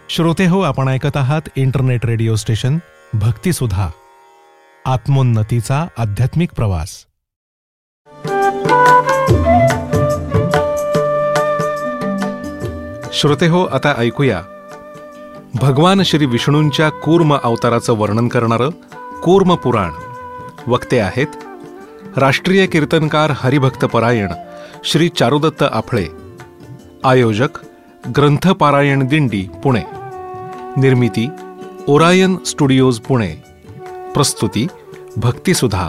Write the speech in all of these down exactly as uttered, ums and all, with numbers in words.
श्रोते हो, आपण ऐकत आहात इंटरनेट रेडिओ स्टेशन भक्तिसुधा, आत्मोन्नतीचा आध्यात्मिक प्रवास. श्रोते हो, आता ऐकूया भगवान श्री विष्णूंच्या कूर्म अवताराचं वर्णन करणारं कूर्म पुराण. वक्ते आहेत राष्ट्रीय कीर्तनकार हरिभक्तपरायण श्री चारुदत्त आफळे. आयोजक ग्रंथपारायण दिंडी पुणे. निर्मिती ओरायन स्टुडिओज पुणे. प्रस्तुती भक्तिसुधा.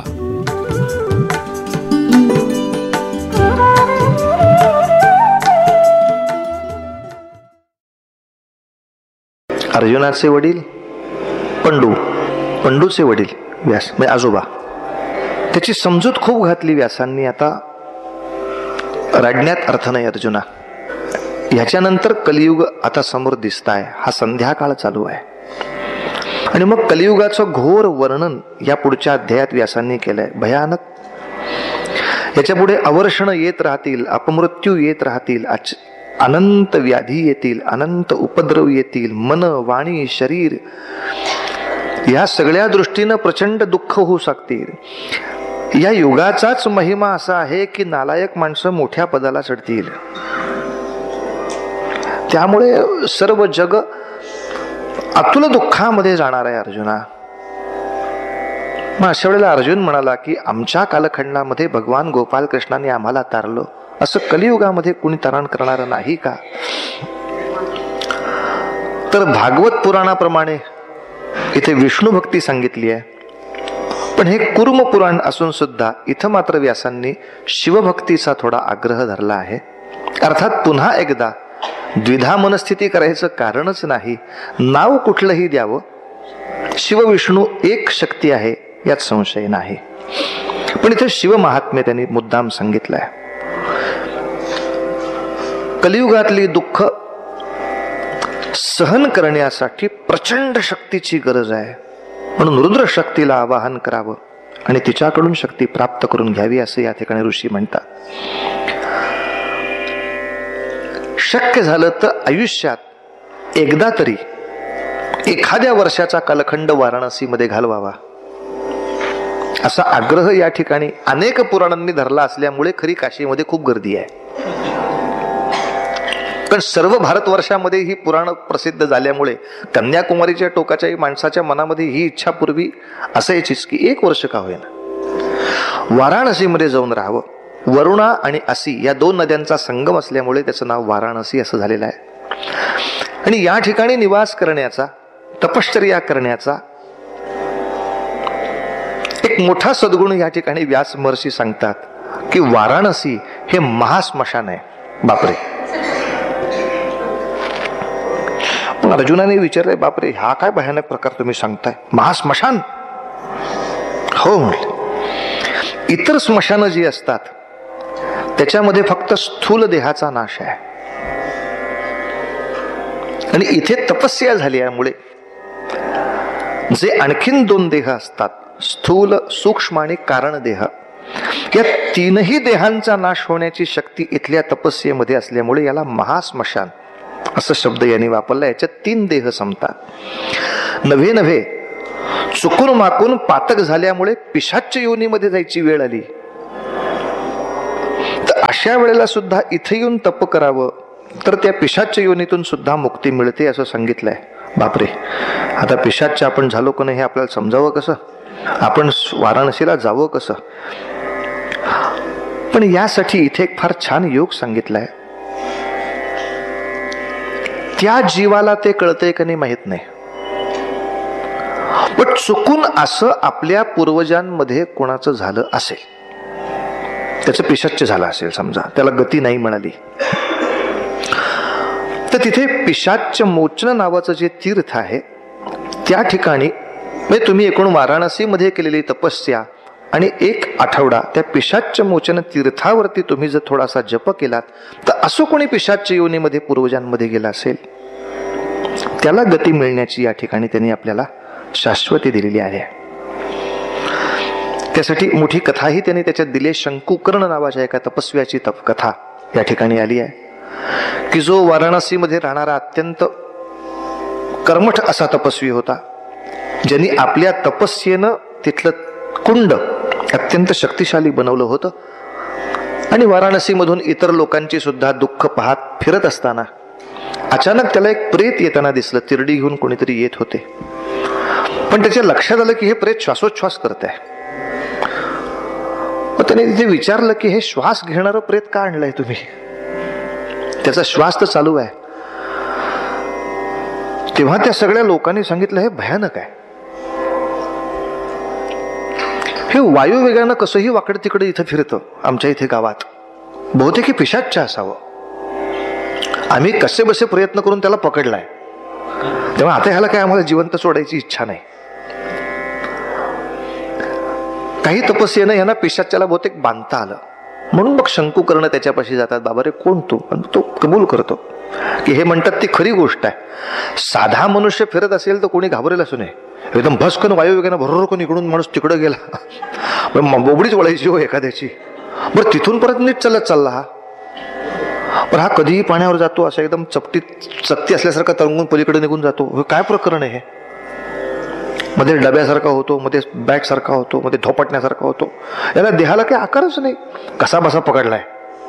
अर्जुनाचे वडील पंडू, पंडूचे वडील व्यास म्हणजे आजोबा. त्याची समजूत खूप घातली व्यासांनी. आता रडण्यात अर्थ नाही अर्जुना. ह्याच्यानंतर कलियुग आता समोर दिसत आहे. हा संध्याकाळ चालू आहे आणि मग कलियुगाचं घोर वर्णन या पुढच्या अध्यायात व्यासांनी केलंय. भयानक. याच्या पुढे अवर्षण येत राहतील, अपमृत्यू येत राहतील, अनंत व्याधी येतील, अनंत उपद्रव येतील. मन, वाणी, शरीर या सगळ्या दृष्टीनं प्रचंड दुःख होऊ शकतील. या युगाचाच महिमा असा आहे की नालायक माणसं मोठ्या पदाला चढतील. त्यामुळे सर्व जग अतुल दुःखामध्ये जाणार आहे अर्जुना. मग अशा वेळेला अर्जुन म्हणाला की आमच्या कालखंडामध्ये भगवान गोपाल कृष्णाने आम्हाला तारलं, असं कलियुगामध्ये कुणी तारण करणार नाही का? तर भागवत पुराणाप्रमाणे इथे विष्णू भक्ती सांगितली आहे, पण हे कूर्म पुराण असून सुद्धा इथं मात्र व्यासांनी शिवभक्तीचा थोडा आग्रह धरला आहे. अर्थात पुन्हा एकदा द्विधा मनस्थिती करायचं कारणच नाही. नाव कुठलंही द्यावं, शिव विष्णू एक शक्ती आहे यात संशय नाही. पण इथे शिव महात्म्य त्यांनी मुद्दाम सांगितलंय. कलियुगातली दुःख सहन करण्यासाठी प्रचंड शक्तीची गरज आहे. म्हणून रुद्र शक्तीला आवाहन करावं आणि तिच्याकडून शक्ती प्राप्त करून घ्यावी असं या ठिकाणी ऋषी म्हणतात. शक्य झालं तर आयुष्यात एकदा तरी एखाद्या वर्षाचा कालखंड वाराणसीमध्ये घालवावा असा आग्रह या ठिकाणी अनेक पुराणांनी धरला असल्यामुळे खरी काशीमध्ये खूप गर्दी आहे. पण सर्व भारतवर्षामध्ये ही पुराण प्रसिद्ध झाल्यामुळे कन्याकुमारीच्या टोकाच्याही माणसाच्या मनामध्ये ही इच्छा पूर्वी असायचीच की एक वर्ष का होईना वाराणसीमध्ये जाऊन राहावं. वरुणा आणि असी या दोन नद्यांचा संगम असल्यामुळे त्याचं नाव वाराणसी असं झालेलं आहे. आणि या ठिकाणी निवास करण्याचा, तपश्चर्या करण्याचा एक मोठा सद्गुण या ठिकाणी व्यास महर्षी सांगतात की वाराणसी हे महास्मशान आहे. बापरे. पण अर्जुनाने विचारलंय, बापरे हा काय भयानक प्रकार तुम्ही सांगताय, महास्मशान? हो म्हटले. इतर स्मशान जी असतात त्याच्यामध्ये फक्त स्थूल देहाचा नाश आहे आणि इथे तपस्या झाल्यामुळे जे आणखीन दोन देह असतात, स्थूल, सूक्ष्म आणि कारण देह, या तीनही देहांचा नाश होण्याची शक्ती इथल्या तपस्येमध्ये असल्यामुळे याला महास्मशान असा शब्द यांनी वापरला. याच्यात तीन देह संपतात. नव्हे नव्हे चुकून माकून पातक झाल्यामुळे पिशाच्य योनीमध्ये जायची वेळ आली तर अशा वेळेला सुद्धा इथे येऊन तप करावं तर त्या पिशाच्य योनीतून सुद्धा मुक्ती मिळते असं सांगितलंय. बापरे. आता पिशाच्य आपण झालो का नाही हे आपल्याला समजावं कसं? आपण वाराणसीला जावं कसं? पण यासाठी इथे एक फार छान योग सांगितलाय. त्या जीवाला ते कळतंय का नाही माहित नाही, पण चुकून असं आपल्या पूर्वजांमध्ये कोणाचं झालं असेल, त्याचं पिशाच्य झालं असेल समजा, त्याला गती नाही मिळाली, तर तिथे पिशाच्य मोचन नावाचं जे तीर्थ आहे त्या ठिकाणी म्हणजे तुम्ही एकूण वाराणसीमध्ये केलेली तपस्या आणि एक आठवडा त्या पिशाच्य मोचन तीर्थावरती तुम्ही जर थोडासा जप केलात तर असं कोणी पिशाच्य योनीमध्ये पूर्वजांमध्ये गेला असेल त्याला गती मिळण्याची या ठिकाणी त्यांनी आपल्याला शाश्वती दिलेली आहे. त्यासाठी मोठी कथाही त्यांनी त्याच्यात दिली. शंकुकर्ण नावाच्या एका तपस्व्याची तप कथा या ठिकाणी आली आहे की जो वाराणसीमध्ये राहणारा अत्यंत कर्मठ असा तपस्वी होता, ज्यांनी आपल्या तपस्येनं तिथलं कुंड अत्यंत शक्तिशाली बनवलं होतं. आणि वाराणसीमधून इतर लोकांची सुद्धा दुःख पाहत फिरत असताना अचानक त्याला एक प्रेत येताना दिसलं. तिरडी घेऊन कोणीतरी येत होते, पण त्याच्या लक्षात आलं की हे प्रेत श्वासोच्छ्वास करत आहे. त्याने तिथे विचारलं की हे श्वास घेणारं प्रेत का आणलंय तुम्ही? त्याचा श्वास तर चालू आहे. तेव्हा त्या सगळ्या लोकांनी सांगितलं हे भयानक आहे, हे वायू वेगानं कसंही वाकडं तिकडे इथं फिरतं आमच्या इथे गावात, बहुतेक हे पिशाच्च असावं. आम्ही कसे बसे प्रयत्न करून त्याला पकडलाय, तेव्हा आता ह्याला काय आम्हाला जिवंत सोडायची इच्छा नाही. काही तपस्येनं यांना पिशाच्याला बहुतेक बांधता आलं, म्हणून मग शंकुकर्ण त्याच्यापाशी जातात. बाबा रे कोण तू? तो कबूल करतो की हे म्हणतात ती खरी गोष्ट आहे. साधा मनुष्य फिरत असेल तर कोणी घाबरेल असू नये, एकदम भस्कन वायू वेगानं भरकन इकडून माणूस तिकडे गेला, बोबडीच वळायची हो एखाद्याची. बरं तिथून परत नीट चालत चालला हा, पण हा कधीही पाण्यावर जातो, असं एकदम चपटीत चकती असल्यासारखा तरंगून पलीकडे निघून जातो. हे काय प्रकरण आहे? मध्ये डब्यासारखा होतो, मध्ये बॅट सारखा होतो, मध्ये धोपटण्यासारखा होतो. याला देहाला काही आकारच नाही, कसा बसा पकडलाय.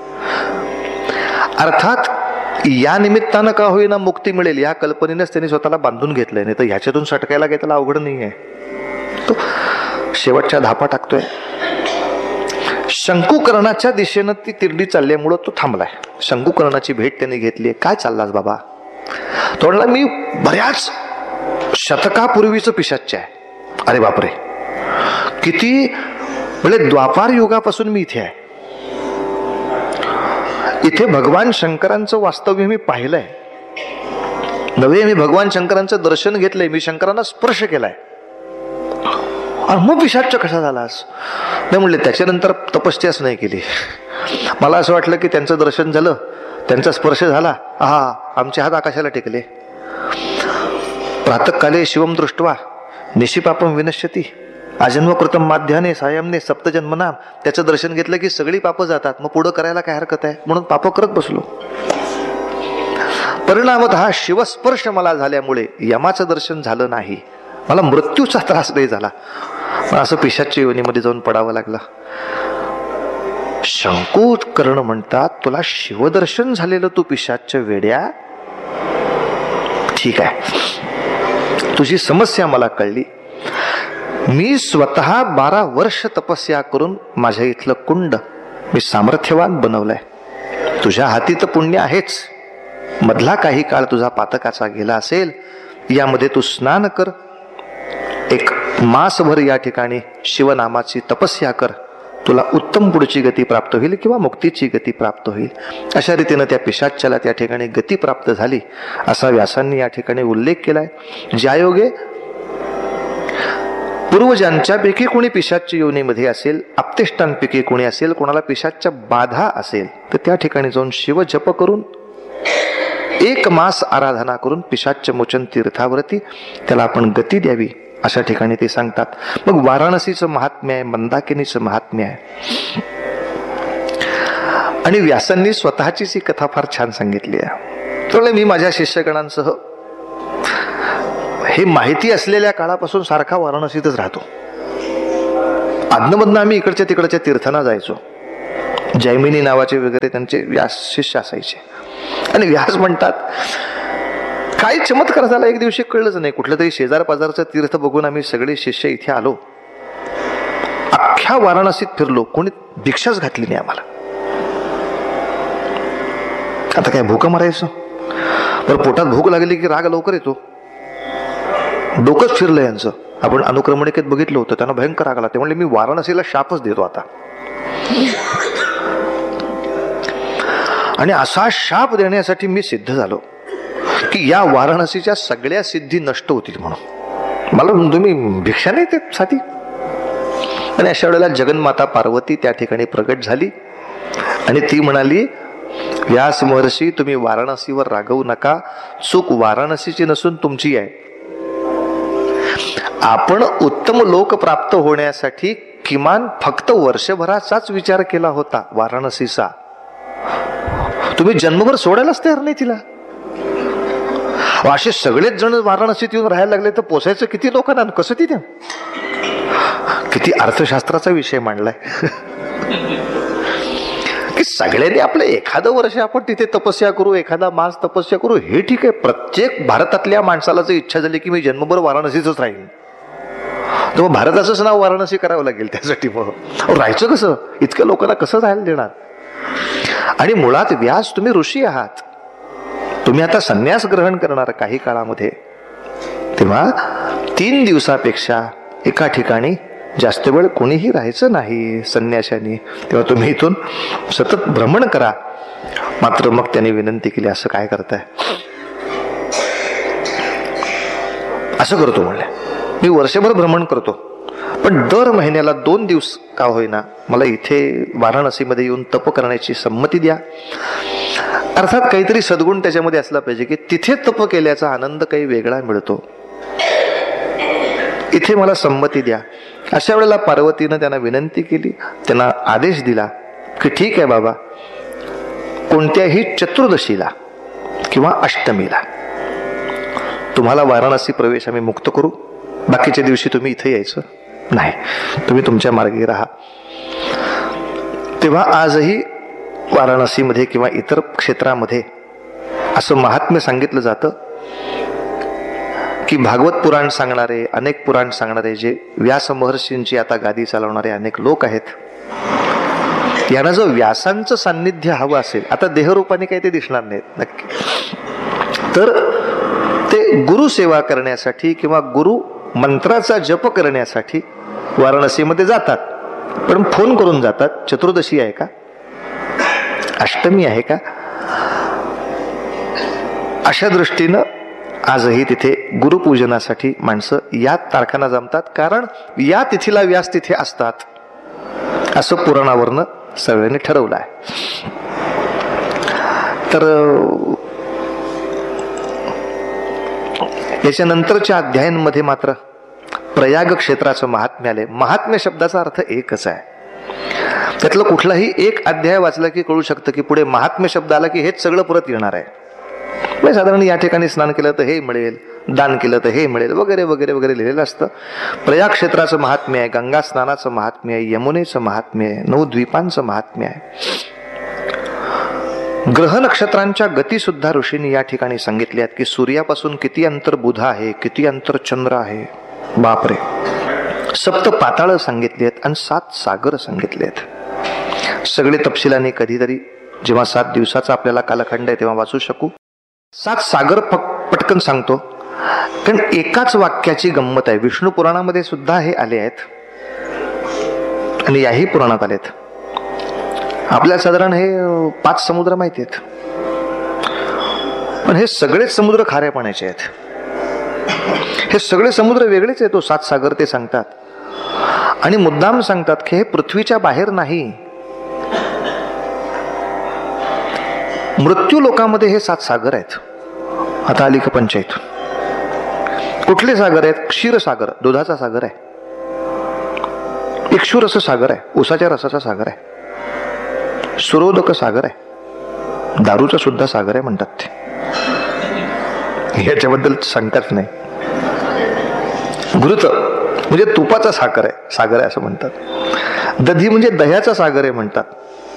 अर्थात या निमित्तानं का होईना मुक्ती मिळेल या कल्पनेनेच त्यांनी स्वतःला बांधून घेतलंय, नाही तर ह्याच्यातून सटकायला काही त्याला अवघड नाहीये. तो शेवटच्या धापा टाकतोय. शंकुकर्णाच्या दिशेनं ती तिरडी चालल्यामुळं तो थांबलाय. शंकुकर्णाची भेट त्यांनी घेतली. काय चाललास बाबा? तो म्हणला मी बऱ्याच शतकापूर्वीच पिशाच्च आहे. अरे बापरे, किती म्हणजे द्वापार युगापासून मी इथे आहे. इथे भगवान शंकरांचं वास्तव्य मी पाहिलंय. नव्हे, मी भगवान शंकरांचं दर्शन घेतलंय, मी शंकरांना स्पर्श केलाय. अरे मग पिशाच्च कसा झालास? नाही म्हणले, त्याच्यानंतर तपस्याच नाही केली. मला असं वाटलं की त्यांचं दर्शन झालं, त्यांचा स्पर्श झाला, हा आमचे हात आकाशाला टेकले. प्रातःकाले शिवम दृष्ट्वा निशिपापम विनश्यती अजन्मकृतम माध्याने सायमने सप्तजन्मनाम. त्याचं दर्शन घेतलं की सगळी पापं जातात, मग पुढं करायला काय हरकत आहे? म्हणून पाप करत बसलो. परिणामतः शिवस्पर्श मला झाल्यामुळे यमाचं दर्शन झालं नाही, मला मृत्यूचा त्रास नाही झाला. असं पिशाच्च्या योनीमध्ये जाऊन पडावं लागलं. शंकुकर्ण म्हणतात, तुला शिवदर्शन झालेलं तू पिशाच्च्या वेड्या? ठीक आहे, तुझी समस्या मला कळली. मी स्वतः बारा वर्ष तपस्या करून माझ्या इथलं कुंड मी सामर्थ्यवान बनवलंय. तुझ्या हाती तर पुण्य आहेच. मधला काही काळ तुझा पातकाचा गेला असेल, यामध्ये तू स्नान कर, एक मासभर या ठिकाणी शिवनामाची तपस्या कर, तुला उत्तम पुढची गती प्राप्त होईल किंवा मुक्तीची गती प्राप्त होईल. अशा रीतीनं त्या पिशाच्याला त्या ठिकाणी गती प्राप्त झाली असा व्यासांनी या ठिकाणी उल्लेख केलाय. ज्यायोगे पूर्वजांच्यापैकी कोणी पिशाच्य योनीमध्ये असेल, आप्तेष्टांपैकी कोणी असेल, कोणाला पिशाच्य बाधा असेल, तर त्या ठिकाणी जाऊन शिवजप करून एक मास आराधना करून पिशाच्य मोचन तीर्थावरती त्याला आपण गती द्यावी, अशा ठिकाणी ते सांगतात. मग वाराणसीचं महात्म्य आहे, मंदाकिनीचं महात्म्य आहे. आणि व्यासांनी स्वतःचीच ही कथा फार छान सांगितली आहे. त्यामुळे मी माझ्या शिष्यगणांसह हे माहिती असलेल्या काळापासून सारखा वाराणसीतच राहतो. आदनमधनं आम्ही इकडच्या तिकडच्या तीर्थांना जायचो. जैमिनी नावाचे वगैरे त्यांचे व्यास शिष्य असायचे. आणि व्यास म्हणतात, काही चमत्कार झाला एक दिवशी कळलंच नाही. कुठलं तरी शेजार पाजारचं तीर्थ बघून आम्ही सगळे शिष्य इथे आलो. अख्ख्या वाराणसीत फिरलो, कोणी भिक्षाच घातली नाही आम्हाला. आता काय भूक मारायचं? बरं, पोटात भूक लागली की राग लवकर येतो. डोकंच फिरलं यांचं. आपण अनुक्रमणिकेत बघितलं होतं, त्यांना भयंकर राग आला. ते म्हणले, मी वाराणसीला शापच देतो आता. आणि असा शाप देण्यासाठी मी सिद्ध झालो की या वाराणसीच्या सगळ्या सिद्धी नष्ट होतील म्हणून. मला तुम्ही भिक्षा नाही देत साठी. आणि अशा वेळेला जगन्माता पार्वती त्या ठिकाणी प्रगट झाली आणि ती म्हणाली, व्यास महर्षी, तुम्ही वाराणसीवर रागवू नका. चूक वाराणसीची नसून तुमची आहे. आपण उत्तम लोक प्राप्त होण्यासाठी किमान फक्त वर्षभराचाच विचार केला होता वाराणसीचा. तुम्ही जन्मभर सोडायलाच तयार नाही तिला. असे सगळेच जण वाराणसीत येऊन राहायला लागले तर पोसायचं किती लोकांना, कसं तिथे? किती अर्थशास्त्राचा विषय मांडलाय की सगळ्यांनी आपलं एखादं वर्ष आपण तिथे तपस्या करू, एखादा मास तपस्या करू, हे ठीक आहे. प्रत्येक भारतातल्या माणसाला जर इच्छा झाली की मी जन्मभर वाराणसीच राहील, तर मग भारताचंच नाव वाराणसी करावं लागेल त्यासाठी. मग राहायचं कसं? इतक्या लोकांना कसं राहायला देणार? आणि मुळात व्यास तुम्ही ऋषी आहात, तुम्ही आता संन्यास ग्रहण करणार काही काळामध्ये, तेव्हा तीन दिवसापेक्षा एका ठिकाणी जास्त वेळ कोणीही राहायचं नाही संन्याशांनी. तेव्हा तुम्ही इथून सतत भ्रमण करा. मात्र मग त्यांनी विनंती केली, असं काय करताय? असं करतो म्हणले, मी वर्षभर भ्रमण करतो, पण दर महिन्याला दोन दिवस का होईना मला इथे वाराणसीमध्ये येऊन तप करण्याची संमती द्या. अर्थात काहीतरी सद्गुण त्याच्यामध्ये असला पाहिजे की तिथे तप केल्याचा आनंद काही वेगळा मिळतो, इथे मला संमती द्या. अशा वेळेला पार्वतीनं त्यांना विनंती केली, त्यांना आदेश दिला की ठीक आहे बाबा, कोणत्याही चतुर्दशीला किंवा अष्टमीला तुम्हाला वाराणसी प्रवेश आम्ही मुक्त करू, बाकीच्या दिवशी तुम्ही इथे यायचं नाही, तुम्ही तुमच्या मार्गी राहा. तेव्हा आजही वाराणसीमध्ये किंवा इतर क्षेत्रामध्ये असं महात्म्य सांगितलं जातं की भागवत पुराण सांगणारे, अनेक पुराण सांगणारे जे व्यास महर्षींची आता गादी चालवणारे अनेक लोक आहेत, यांना जर व्यासांचं सान्निध्य हवं असेल, आता देहरूपाने काही ते दिसणार नाहीत नक्की, तर ते गुरु सेवा करण्यासाठी किंवा गुरु मंत्राचा जप करण्यासाठी वाराणसीमध्ये जातात. पण फोन करून जातात, चतुर्दशी आहे का, अष्टमी आहे का. अशा दृष्टीनं आजही तिथे गुरुपूजनासाठी माणसं या तारखांना जमतात, कारण या तिथीला व्यास तिथे असतात असं पुराणावरनं सगळ्यांनी ठरवलं आहे. तर याच्यानंतरच्या अध्यायांमध्ये मात्र प्रयाग क्षेत्राचं महात्म्य आले. महात्म्य शब्दाचा अर्थ एकच आहे, त्यातलं कुठलाही एक अध्याय वाचला की कळू शकतं की पुढे महात्म्य शब्द आला की हेच सगळं परत येणार आहे. म्हणजे साधारण या ठिकाणी स्नान केलं तर हे मिळेल, दान केलं तर हे मिळेल, वगैरे वगैरे वगैरे लिहिलेलं असतं. प्रयाग क्षेत्राचं महात्म्य आहे, गंगा स्नानाचं महात्म्य आहे, यमुनेचं महात्म्य आहे, नऊ द्वीपांचं महात्म्य आहे. ग्रह नक्षत्रांच्या गती सुद्धा ऋषींनी या ठिकाणी सांगितल्या आहेत की सूर्यापासून किती अंतर बुध आहे, किती अंतर चंद्र आहे. बापरे, सप्त पाताळ सांगितली आहेत आणि सात सागर सांगितले आहेत. सगळे तपशिलाने कधीतरी जेव्हा सात दिवसाचा आपल्याला कालखंड आहे तेव्हा वाचू शकू. सात सागर पटकन सांगतो, कारण एकाच वाक्याची गंमत आहे. विष्णू पुराणामध्ये सुद्धा हे आले आहेत आणि याही पुराणात आलेत. आपल्याला साधारण हे पाच समुद्र माहिती आहेत, पण हे सगळेच समुद्र खाऱ्या पाण्याचे आहेत. हे सगळे समुद्र वेगळेच आहेत. तो सात सागर ते सांगतात आणि मुद्दाम सांगतात की हे पृथ्वीच्या बाहेर नाही. मृत्यू लोकांमध्ये हे सात सागर आहेत. आता आली का पंचायत. कुठले सागर आहेत? क्षीरसागर, दुधाचा सागर आहे. इक्षुरस सागर आहे, उसाच्या रसाचा सागर आहे. सुरोदक सागर आहे, दारूचा सुद्धा सागर आहे म्हणतात ते. याच्याबद्दल शंकाच नाही. घृत म्हणजे तुपाचा सागर आहे, सागर आहे असं म्हणतात. दधी म्हणजे दह्याचा सागर आहे म्हणतात.